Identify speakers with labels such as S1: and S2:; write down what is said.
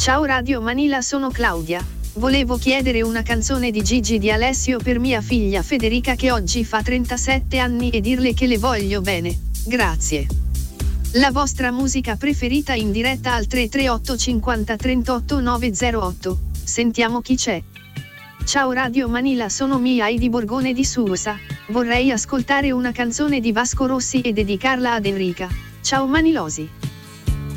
S1: Ciao Radio Manila, sono Claudia. Volevo chiedere una canzone di Gigi di Alessio per mia figlia Federica che oggi fa 37 anni e dirle che le voglio bene. Grazie. La vostra musica preferita in diretta al 338 50 38 908. Sentiamo chi c'è. Ciao Radio Manila, sono Mia di Borgone di Susa. Vorrei ascoltare una canzone di Vasco Rossi e dedicarla ad Enrica. Ciao Manilosi.